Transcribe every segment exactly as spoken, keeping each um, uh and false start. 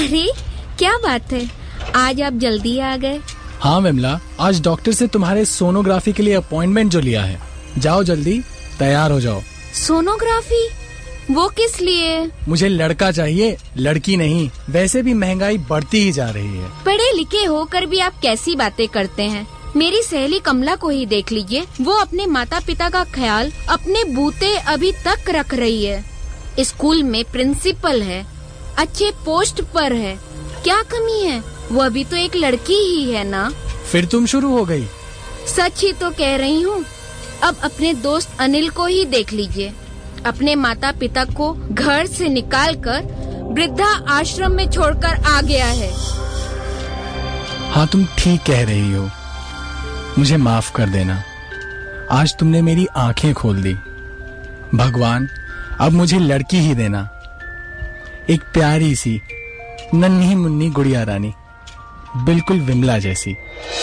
अरे क्या बात है, आज आप जल्दी आ गए। हाँ विमला, आज डॉक्टर से तुम्हारे सोनोग्राफी के लिए अपॉइंटमेंट जो लिया है। जाओ जल्दी तैयार हो जाओ। सोनोग्राफी? वो किस लिए? मुझे लड़का चाहिए, लड़की नहीं। वैसे भी महंगाई बढ़ती ही जा रही है। पढ़े लिखे होकर भी आप कैसी बातें करते हैं। मेरी सहेली कमला को ही देख लीजिए, वो अपने माता पिता का ख्याल अपने बूते अभी तक रख रही है। स्कूल में प्रिंसिपल है, अच्छे पोस्ट पर है। क्या कमी है? वो अभी तो एक लड़की ही है ना। फिर तुम शुरू हो गई। सच ही तो कह रही हूँ। अब अपने दोस्त अनिल को ही देख लीजिए, अपने माता पिता को घर से निकालकर वृद्धा आश्रम में छोड़कर आ गया है। हाँ तुम ठीक कह रही हो, मुझे माफ कर देना। आज तुमने मेरी आंखें खोल दी। भगवान अब मुझे लड़की ही देना, एक प्यारी सी नन्ही मुन्नी गुड़िया रानी, बिल्कुल विमला जैसी।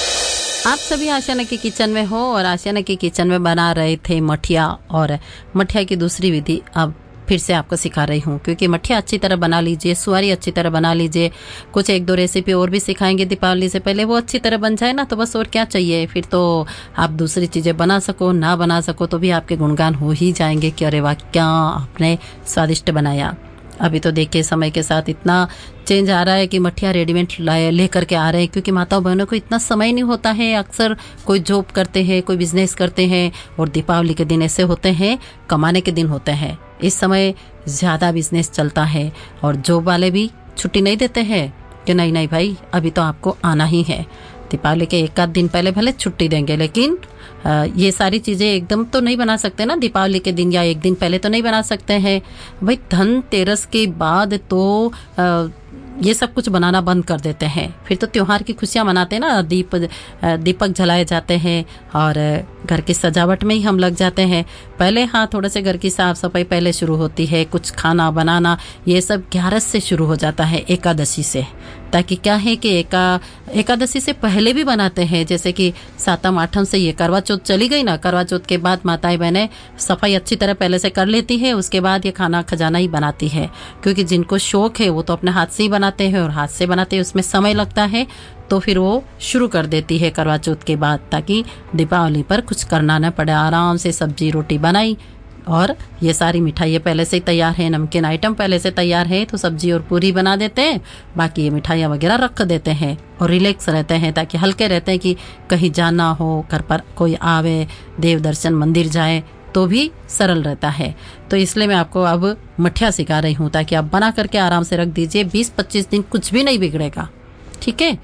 आप सभी आशियाना के किचन में हो और आशियाना के किचन में बना रहे थे मठिया, और मठिया की दूसरी विधि अब फिर से आपको सिखा रही हूँ, क्योंकि मठिया अच्छी तरह बना लीजिए, सुआरी अच्छी तरह बना लीजिए। कुछ एक दो रेसिपी और भी सिखाएंगे दीपावली से पहले, वो अच्छी तरह बन जाए ना तो बस और क्या चाहिए। फिर तो आप दूसरी चीज़ें बना सको ना बना सको तो भी आपके गुणगान हो ही जाएंगे कि अरे वाह क्या आपने स्वादिष्ट बनाया। अभी तो देखिए समय के साथ इतना चेंज आ रहा है कि मठिया रेडीमेड लेकर के आ रहे हैं, क्योंकि माताओं बहनों को इतना समय नहीं होता है। अक्सर कोई जॉब करते हैं, कोई बिजनेस करते हैं, और दीपावली के दिन ऐसे होते हैं कमाने के दिन होते हैं। इस समय ज़्यादा बिजनेस चलता है और जॉब वाले भी छुट्टी नहीं देते हैं कि नहीं नहीं भाई अभी तो आपको आना ही है। दीपावली के एक आध दिन पहले भले छुट्टी देंगे, लेकिन आ, ये सारी चीज़ें एकदम तो नहीं बना सकते ना। दीपावली के दिन या एक दिन पहले तो नहीं बना सकते हैं भाई। धनतेरस के बाद तो आ, ये सब कुछ बनाना बंद कर देते हैं। फिर तो त्योहार की खुशियाँ मनाते हैं ना, दीप दीपक जलाए जाते हैं और घर की सजावट में ही हम लग जाते हैं। पहले हाँ थोड़े से घर की साफ सफाई पहले शुरू होती है, कुछ खाना बनाना ये सब ग्यारस से शुरू हो जाता है, एकादशी से। ताकि क्या है कि एका एकादशी से पहले भी बनाते हैं, जैसे कि सातम आठम से ये करवा चौथ चली गई ना, करवा चौथ के बाद माताएं बहनें सफाई अच्छी तरह पहले से कर लेती है, उसके बाद ये खाना खजाना ही बनाती है। क्योंकि जिनको शौक है वो तो अपने हाथ से ही बनाते हैं, और हाथ से बनाते हैं उसमें समय लगता है, तो फिर वो शुरू कर देती है करवा चौथ के बाद, ताकि दीपावली पर कुछ करना न पड़े। आराम से सब्जी रोटी बनाई और ये सारी मिठाइयाँ पहले से ही तैयार है, नमकीन आइटम पहले से तैयार है, तो सब्जी और पूरी बना देते हैं, बाकी ये मिठाइयाँ वगैरह रख देते हैं और रिलैक्स रहते हैं, ताकि हल्के रहते हैं कि कहीं जाना हो, घर पर कोई आवे, देव दर्शन मंदिर जाए तो भी सरल रहता है। तो इसलिए मैं आपको अब मठिया सिखा रही हूँ, ताकि आप बना करके आराम से रख दीजिए। बीस पच्चीस दिन कुछ भी नहीं बिगड़ेगा, ठीक है।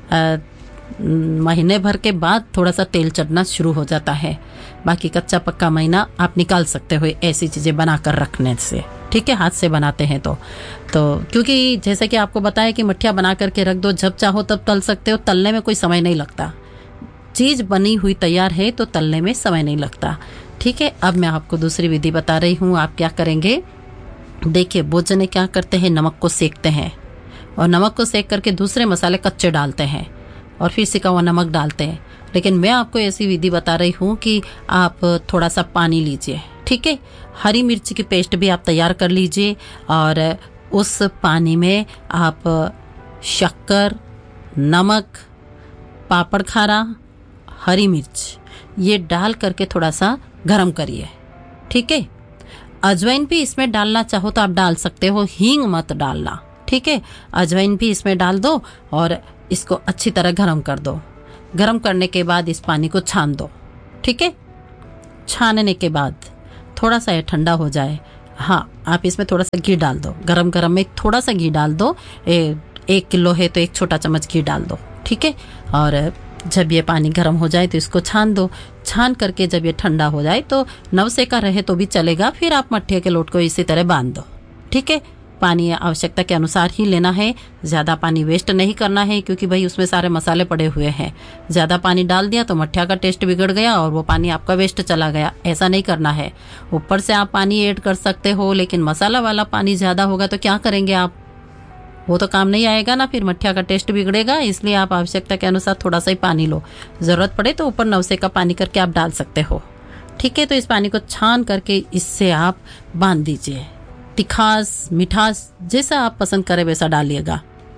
महीने भर के बाद थोड़ा सा तेल चढ़ना शुरू हो जाता है, बाकी कच्चा पक्का महीना आप निकाल सकते हो ऐसी चीज़ें बना कर रखने से, ठीक है, हाथ से बनाते हैं तो तो क्योंकि जैसे कि आपको बताया कि मठिया बना करके रख दो, जब चाहो तब तल सकते हो, तलने में कोई समय नहीं लगता। चीज़ बनी हुई तैयार है तो तलने में समय नहीं लगता, ठीक है। अब मैं आपको दूसरी विधि बता रही हूँ। आप क्या करेंगे, देखिए बहुत जने क्या करते हैं, नमक को सेकते हैं और नमक को सेक करके दूसरे मसाले कच्चे डालते हैं और फिर सिका हुआ नमक डालते हैं। लेकिन मैं आपको ऐसी विधि बता रही हूँ कि आप थोड़ा सा पानी लीजिए, ठीक है। हरी मिर्च की पेस्ट भी आप तैयार कर लीजिए और उस पानी में आप शक्कर, नमक, पापड़ खारा, हरी मिर्च ये डाल करके थोड़ा सा गरम करिए, ठीक है। अजवाइन भी इसमें डालना चाहो तो आप डाल सकते हो, हींग मत डालना, ठीक है। अजवाइन भी इसमें डाल दो और इसको अच्छी तरह गरम कर दो। गरम करने के बाद इस पानी को छान दो, ठीक है। छानने के बाद थोड़ा सा ये ठंडा हो जाए, हाँ आप इसमें थोड़ा सा घी डाल दो, गरम गरम में थोड़ा सा घी डाल दो। ए, एक किलो है तो एक छोटा चम्मच घी डाल दो, ठीक है। और जब ये पानी गर्म हो जाए तो इसको छान दो। छान करके जब ये ठंडा हो जाए तो नवसेका रहे तो भी चलेगा, फिर आप मट्ठे के लोट को इसी तरह बांध दो, ठीक है। पानी आवश्यकता के अनुसार ही लेना है, ज़्यादा पानी वेस्ट नहीं करना है, क्योंकि भाई उसमें सारे मसाले पड़े हुए हैं। ज़्यादा पानी डाल दिया तो मठिया का टेस्ट बिगड़ गया और वो पानी आपका वेस्ट चला गया, ऐसा नहीं करना है। ऊपर से आप पानी ऐड कर सकते हो, लेकिन मसाला वाला पानी ज़्यादा होगा तो क्या करेंगे आप, वो तो काम नहीं आएगा ना, फिर मठिया का टेस्ट बिगड़ेगा। इसलिए आप आवश्यकता के अनुसार थोड़ा सा ही पानी लो, ज़रूरत पड़े तो ऊपर नवसे का पानी करके आप डाल सकते हो, ठीक है। तो इस पानी को छान करके इससे आप बांध दीजिए। तिखास मिठास जैसा आप पसंद करें वैसा डालिएगा,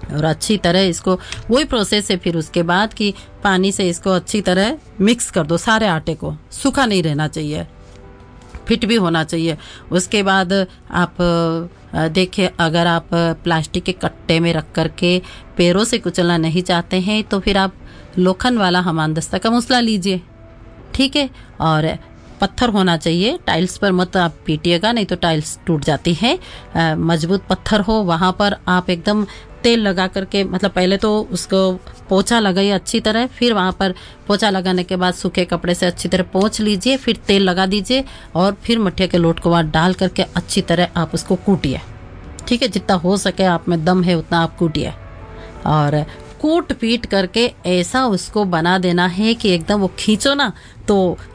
और अच्छी तरह इसको वही प्रोसेस है फिर उसके बाद कि पानी से इसको अच्छी तरह मिक्स कर दो सारे आटे को, सूखा नहीं रहना चाहिए, फिट भी होना चाहिए। उसके बाद आप देखिए अगर आप प्लास्टिक के कट्टे में रख करके पैरों से कुचलना नहीं चाहते हैं तो फिर आप लोखंड वाला हमामदस्ता का मूसला लीजिए, ठीक है। और पत्थर होना चाहिए, टाइल्स पर मत आप पीटिएगा नहीं तो टाइल्स टूट जाती है। मजबूत पत्थर हो वहाँ पर आप एकदम तेल लगा करके, मतलब पहले तो उसको पोछा लगाइए अच्छी तरह, फिर वहाँ पर पोछा लगाने के बाद सूखे कपड़े से अच्छी तरह पोंछ लीजिए, फिर तेल लगा दीजिए और फिर मठिया के लोट को वहाँ डाल करके अच्छी तरह आप उसको कूटिए, ठीक है। जितना हो सके आप में दम है उतना आप कूटिए और कूट पीट करके ऐसा उसको बना देना है कि एकदम वो खींचो ना तो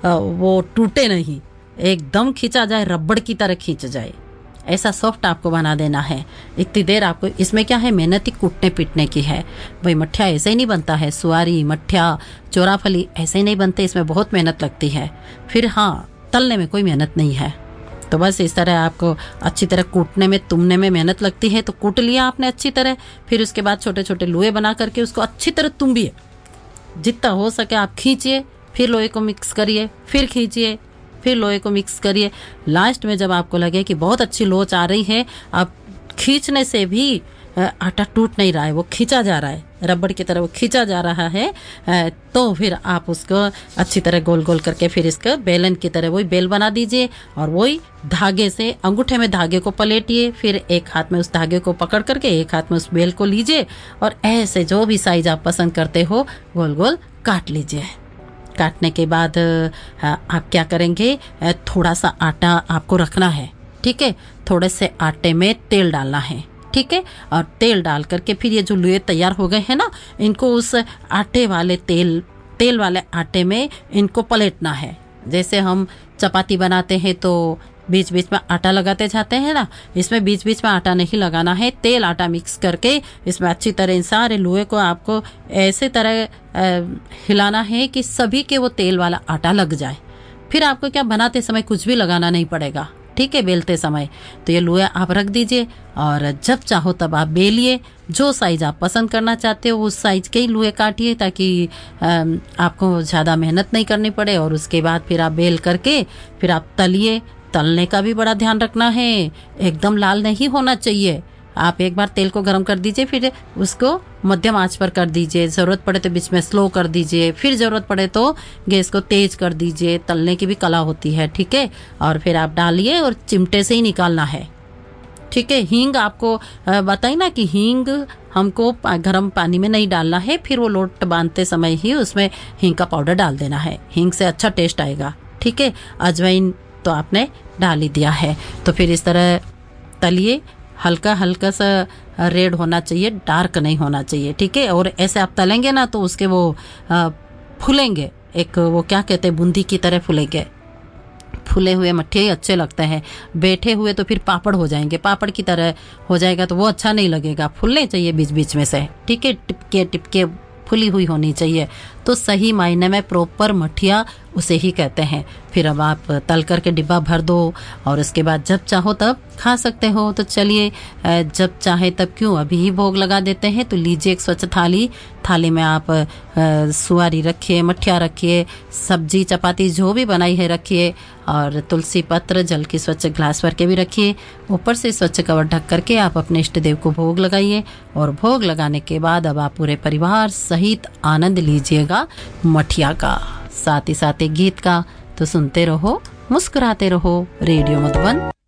वो टूटे नहीं, एकदम खींचा जाए, रबड़ की तरह खींच जाए, ऐसा सॉफ्ट आपको बना देना है। इतनी देर आपको, इसमें क्या है, मेहनत ही कूटने पीटने की है भाई। मठिया ऐसे ही नहीं बनता है, सुआरी मठिया चोराफली ऐसे ही नहीं बनते, इसमें बहुत मेहनत लगती है। फिर हाँ, तलने में कोई मेहनत नहीं है। तो बस इस तरह आपको अच्छी तरह कूटने में, तुमने में मेहनत लगती है तो कूट लिया आपने अच्छी तरह। फिर उसके बाद छोटे छोटे लोहे बना करके उसको अच्छी तरह तुम्बिए, जितना हो सके आप खींचिए, फिर लोहे को मिक्स करिए, फिर खींचिए, फिर लोहे को मिक्स करिए। लास्ट में जब आपको लगे कि बहुत अच्छी लोच आ रही है, आप खींचने से भी आटा टूट नहीं रहा है, वो खींचा जा रहा है, रबड़ की तरह वो खींचा जा रहा है, तो फिर आप उसको अच्छी तरह गोल गोल करके फिर इसका बेलन की तरह वही बेल बना दीजिए और वही धागे से, अंगूठे में धागे को पलेटिए, फिर एक हाथ में उस धागे को पकड़ करके एक हाथ में उस बेल को लीजिए और ऐसे जो भी साइज आप पसंद करते हो गोल गोल काट लीजिए। काटने के बाद आप क्या करेंगे, थोड़ा सा आटा आपको रखना है, ठीक है। थोड़े से आटे में तेल डालना है, ठीक है। और तेल डाल करके फिर ये जो लुए तैयार हो गए हैं ना, इनको उस आटे वाले तेल तेल वाले आटे में इनको पलटना है। जैसे हम चपाती बनाते हैं तो बीच बीच में आटा लगाते जाते हैं ना, इसमें बीच बीच में आटा नहीं लगाना है, तेल आटा मिक्स करके इसमें अच्छी तरह इन सारे लुए को आपको ऐसे तरह हिलाना है कि सभी के वो तेल वाला आटा लग जाए। फिर आपको क्या, बनाते समय कुछ भी लगाना नहीं पड़ेगा, ठीक है। बेलते समय तो ये लुआ आप रख दीजिए और जब चाहो तब आप बेलिए। जो साइज आप पसंद करना चाहते हो उस साइज के ही लुए काटिए ताकि आपको ज़्यादा मेहनत नहीं करनी पड़े। और उसके बाद फिर आप बेल करके फिर आप तलिए। तलने का भी बड़ा ध्यान रखना है, एकदम लाल नहीं होना चाहिए। आप एक बार तेल को गर्म कर दीजिए, फिर उसको मध्यम आंच पर कर दीजिए, ज़रूरत पड़े तो बीच में स्लो कर दीजिए, फिर ज़रूरत पड़े तो गैस को तेज कर दीजिए। तलने की भी कला होती है, ठीक है। और फिर आप डालिए और चिमटे से ही निकालना है, ठीक है। हींग आपको बताई ना कि हींग हमको गर्म पानी में नहीं डालना है, फिर वो लोट बांधते समय ही उसमें हींग का पाउडर डाल देना है, हींग से अच्छा टेस्ट आएगा, ठीक है। अजवाइन तो आपने डाल ही दिया है, तो फिर इस तरह तलिए। हल्का हल्का सा रेड होना चाहिए, डार्क नहीं होना चाहिए, ठीक है। और ऐसे आप तलेंगे ना तो उसके वो फूलेंगे, एक वो क्या कहते हैं, बूंदी की तरह फूलेंगे। फूले हुए मट्ठे अच्छे लगते हैं, बैठे हुए तो फिर पापड़ हो जाएंगे, पापड़ की तरह हो जाएगा तो वो अच्छा नहीं लगेगा। फूलने चाहिए बीच बीच में से, ठीक है। टिपके टिपके फुली हुई होनी चाहिए, तो सही मायने में प्रॉपर मठिया उसे ही कहते हैं। फिर अब आप तल करके डिब्बा भर दो और उसके बाद जब चाहो तब खा सकते हो। तो चलिए, जब चाहे तब क्यों, अभी ही भोग लगा देते हैं। तो लीजिए एक स्वच्छ थाली, थाली में आप सुआरी रखिए, मठिया रखिए, सब्जी चपाती जो भी बनाई है रखिए और तुलसी पत्र, जल की स्वच्छ ग्लास भर के भी रखिए। ऊपर से स्वच्छ कवर ढक करके आप अपने इष्ट देव को भोग लगाइए और भोग लगाने के बाद अब आप पूरे परिवार सहित आनंद लीजिएगा मठिया का, साथ ही साथ एक गीत का। तो सुनते रहो, मुस्कुराते रहो। रेडियो मधुबन